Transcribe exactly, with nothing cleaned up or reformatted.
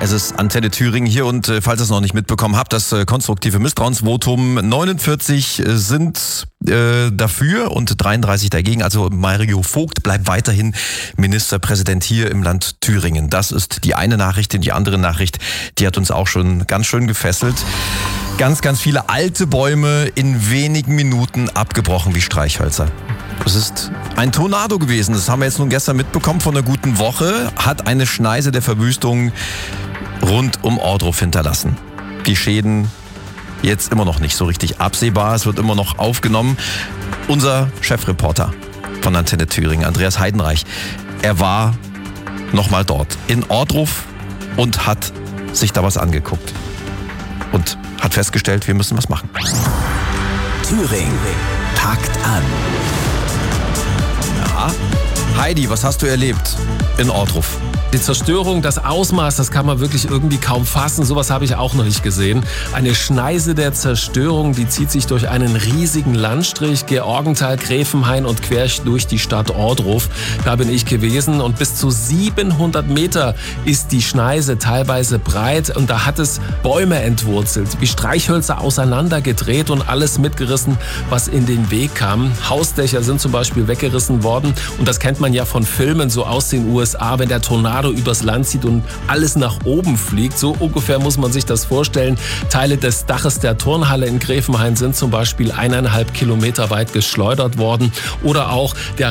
Es ist Antenne Thüringen hier und äh, falls ihr es noch nicht mitbekommen habt, das äh, konstruktive Misstrauensvotum, neunundvierzig äh, sind äh, dafür und dreiunddreißig dagegen. Also Mario Vogt bleibt weiterhin Ministerpräsident hier im Land Thüringen. Das ist die eine Nachricht. Und die andere Nachricht, die hat uns auch schon ganz schön gefesselt. Ganz, ganz viele alte Bäume in wenigen Minuten abgebrochen wie Streichhölzer. Es ist ein Tornado gewesen. Das haben wir jetzt nun gestern mitbekommen von einer guten Woche. Hat eine Schneise der Verwüstung rund um Ohrdruf hinterlassen. Die Schäden jetzt immer noch nicht so richtig absehbar. Es wird immer noch aufgenommen. Unser Chefreporter von Antenne Thüringen, Andreas Heidenreich, er war nochmal dort in Ohrdruf und hat sich da was angeguckt. Und hat festgestellt, wir müssen was machen. Thüringen packt an. Ja. Heidi, was hast du erlebt in Ohrdruf? Die Zerstörung, das Ausmaß, das kann man wirklich irgendwie kaum fassen. Sowas habe ich auch noch nicht gesehen. Eine Schneise der Zerstörung, die zieht sich durch einen riesigen Landstrich, Georgenthal, Gräfenhain und quer durch die Stadt Ohrdruf. Da bin ich gewesen und bis zu siebenhundert Meter ist die Schneise teilweise breit und da hat es Bäume entwurzelt, wie Streichhölzer auseinandergedreht und alles mitgerissen, was in den Weg kam. Hausdächer sind zum Beispiel weggerissen worden und das kennt man ja von Filmen so aus den U S A, wenn der Tornado übers Land zieht und alles nach oben fliegt. So ungefähr muss man sich das vorstellen. Teile des Daches der Turnhalle in Gräfenhain sind zum Beispiel eineinhalb Kilometer weit geschleudert worden. Oder auch der